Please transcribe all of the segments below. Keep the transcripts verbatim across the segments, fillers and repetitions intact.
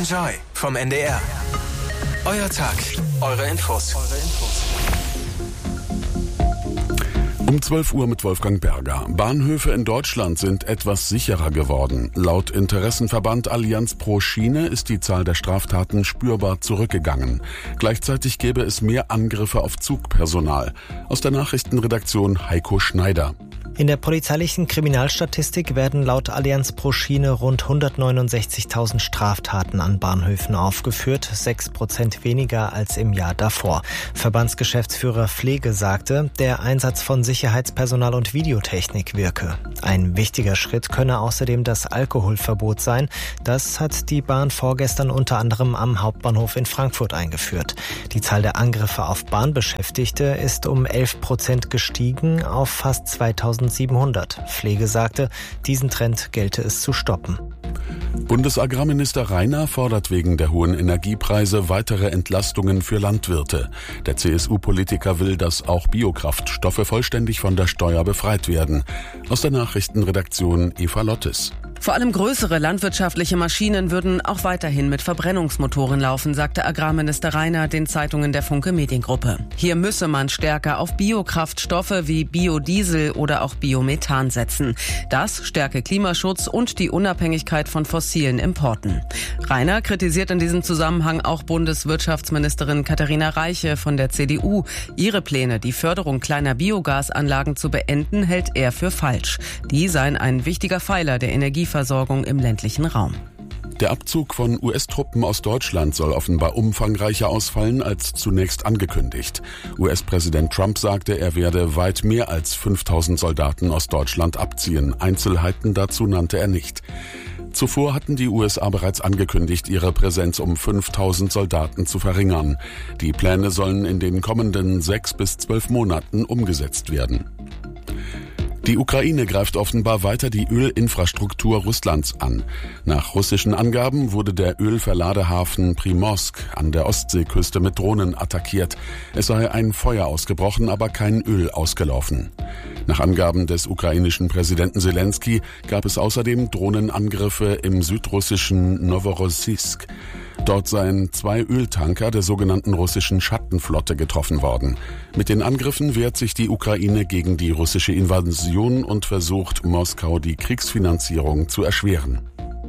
Enjoy vom N D R. Euer Tag, eure Infos. Um zwölf Uhr mit Wolfgang Berger. Bahnhöfe in Deutschland sind etwas sicherer geworden. Laut Interessenverband Allianz pro Schiene ist die Zahl der Straftaten spürbar zurückgegangen. Gleichzeitig gäbe es mehr Angriffe auf Zugpersonal. Aus der Nachrichtenredaktion Heiko Schneider. In der polizeilichen Kriminalstatistik werden laut Allianz pro Schiene rund hundertneunundsechzigtausend Straftaten an Bahnhöfen aufgeführt, sechs Prozent weniger als im Jahr davor. Verbandsgeschäftsführer Pflege sagte, der Einsatz von Sicherheitspersonal und Videotechnik wirke. Ein wichtiger Schritt könne außerdem das Alkoholverbot sein. Das hat die Bahn vorgestern unter anderem am Hauptbahnhof in Frankfurt eingeführt. Die Zahl der Angriffe auf Bahnbeschäftigte ist um elf Prozent gestiegen auf fast zweitausendsiebenhundert. Pflege sagte, diesen Trend gelte es zu stoppen. Bundesagrarminister Rainer fordert wegen der hohen Energiepreise weitere Entlastungen für Landwirte. Der C S U-Politiker will, dass auch Biokraftstoffe vollständig von der Steuer befreit werden. Aus der Nachrichtenredaktion Eva Lottes. Vor allem größere landwirtschaftliche Maschinen würden auch weiterhin mit Verbrennungsmotoren laufen, sagte Agrarminister Rainer den Zeitungen der Funke Mediengruppe. Hier müsse man stärker auf Biokraftstoffe wie Biodiesel oder auch Biomethan setzen. Das stärke Klimaschutz und die Unabhängigkeit von fossilen Importen. Rainer kritisiert in diesem Zusammenhang auch Bundeswirtschaftsministerin Katharina Reiche von der C D U. Ihre Pläne, die Förderung kleiner Biogasanlagen zu beenden, hält er für falsch. Die seien ein wichtiger Pfeiler der Energieversorgung im ländlichen Raum. Der Abzug von U S-Truppen aus Deutschland soll offenbar umfangreicher ausfallen als zunächst angekündigt. U S-Präsident Trump sagte, er werde weit mehr als fünftausend Soldaten aus Deutschland abziehen. Einzelheiten dazu nannte er nicht. Zuvor hatten die U S A bereits angekündigt, ihre Präsenz um fünftausend Soldaten zu verringern. Die Pläne sollen in den kommenden sechs bis zwölf Monaten umgesetzt werden. Die Ukraine greift offenbar weiter die Ölinfrastruktur Russlands an. Nach russischen Angaben wurde der Ölverladehafen Primorsk an der Ostseeküste mit Drohnen attackiert. Es sei ein Feuer ausgebrochen, aber kein Öl ausgelaufen. Nach Angaben des ukrainischen Präsidenten Selensky gab es außerdem Drohnenangriffe im südrussischen Noworossiysk. Dort seien zwei Öltanker der sogenannten russischen Schattenflotte getroffen worden. Mit den Angriffen wehrt sich die Ukraine gegen die russische Invasion und versucht, Moskau die Kriegsfinanzierung zu erschweren.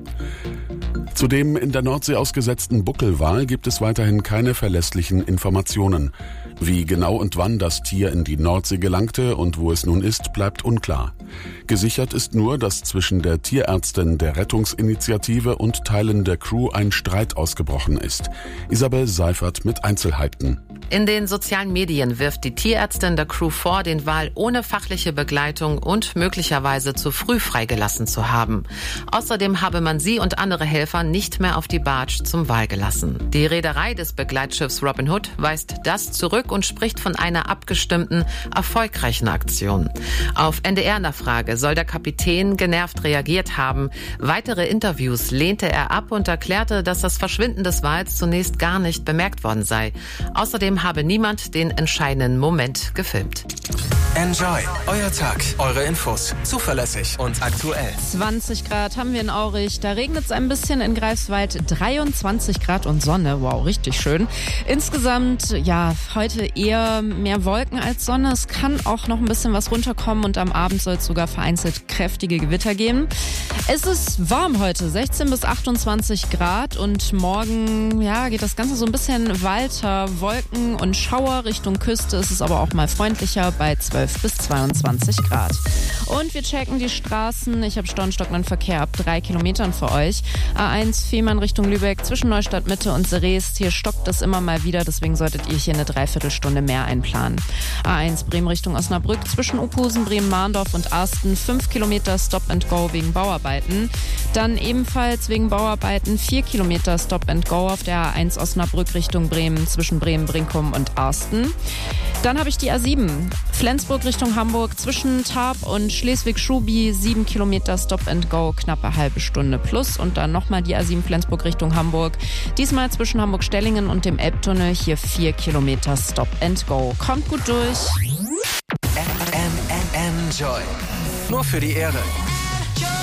Zu dem in der Nordsee ausgesetzten Buckelwal gibt es weiterhin keine verlässlichen Informationen. Wie genau und wann das Tier in die Nordsee gelangte und wo es nun ist, bleibt unklar. Gesichert ist nur, dass zwischen der Tierärztin der Rettungsinitiative und Teilen der Crew ein Streit ausgebrochen ist. Isabel Seifert mit Einzelheiten. In den sozialen Medien wirft die Tierärztin der Crew vor, den Wal ohne fachliche Begleitung und möglicherweise zu früh freigelassen zu haben. Außerdem habe man sie und andere Helfer nicht mehr auf die Barge zum Wal gelassen. Die Reederei des Begleitschiffs Robin Hood weist das zurück und spricht von einer abgestimmten, erfolgreichen Aktion. Auf N D R-Nachfrage soll der Kapitän genervt reagiert haben. Weitere Interviews lehnte er ab und erklärte, dass das Verschwinden des Wals zunächst gar nicht bemerkt worden sei. Außerdem habe niemand den entscheidenden Moment gefilmt. Enjoy, euer Tag, eure Infos, zuverlässig und aktuell. zwanzig Grad haben wir in Aurich, da regnet es ein bisschen, in Greifswald dreiundzwanzig Grad und Sonne, wow, richtig schön. Insgesamt, ja, heute eher mehr Wolken als Sonne, es kann auch noch ein bisschen was runterkommen und am Abend soll es sogar vereinzelt kräftige Gewitter geben. Es ist warm heute, sechzehn bis achtundzwanzig Grad und morgen, ja, geht das Ganze so ein bisschen weiter, Wolken und Schauer Richtung Küste, es ist aber auch mal freundlicher bei zwölf bis zweiundzwanzig Grad. Und wir checken die Straßen. Ich habe Stau und stockenden Verkehr ab drei Kilometern für euch. A eins Fehmarn Richtung Lübeck zwischen Neustadt Mitte und Sereest. Hier stockt es immer mal wieder, deswegen solltet ihr hier eine Dreiviertelstunde mehr einplanen. A eins Bremen Richtung Osnabrück zwischen Uphusen, Bremen-Mahndorf und Arsten. fünf Kilometer Stop and Go wegen Bauarbeiten. Dann ebenfalls wegen Bauarbeiten vier Kilometer Stop and Go auf der A eins Osnabrück Richtung Bremen zwischen Bremen-Brinkum und Arsten. Dann habe ich die A sieben Flensburg Richtung Hamburg zwischen Tarp und Schleswig-Schubi, sieben Kilometer Stop and Go, knappe halbe Stunde plus. Und dann nochmal die A sieben Flensburg Richtung Hamburg. Diesmal zwischen Hamburg-Stellingen und dem Elbtunnel, hier vier Kilometer Stop and Go. Kommt gut durch. Enjoy. Nur für die Ehre. Mit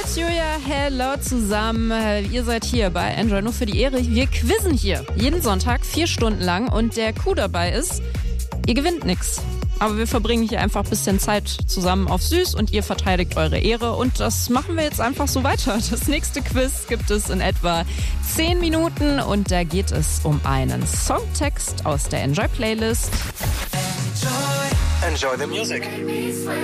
und Julia, hello zusammen. Ihr seid hier bei Enjoy nur für die Ehre. Wir quizzen hier jeden Sonntag vier Stunden lang und der Clou dabei ist, ihr gewinnt nichts. Aber wir verbringen hier einfach ein bisschen Zeit zusammen auf Süß und ihr verteidigt eure Ehre und das machen wir jetzt einfach so weiter. Das nächste Quiz gibt es in etwa zehn Minuten und da geht es um einen Songtext aus der Enjoy Playlist. Enjoy the music.